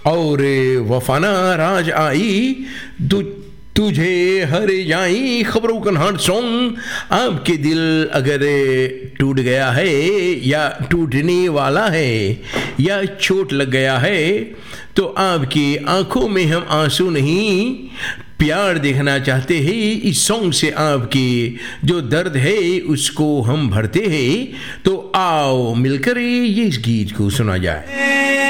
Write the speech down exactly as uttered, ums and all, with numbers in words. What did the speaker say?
और वफाना राज आई तु तुझे हर जाई खबरों कन्हार सॉन्ग। आपके दिल अगर टूट गया है या टूटने वाला है या चोट लग गया है तो आपकी आंखों में हम आंसू नहीं प्यार देखना चाहते हैं। इस सॉन्ग से आपकी जो दर्द है उसको हम भरते हैं। तो आओ मिलकर ये इस गीत को सुना जाए।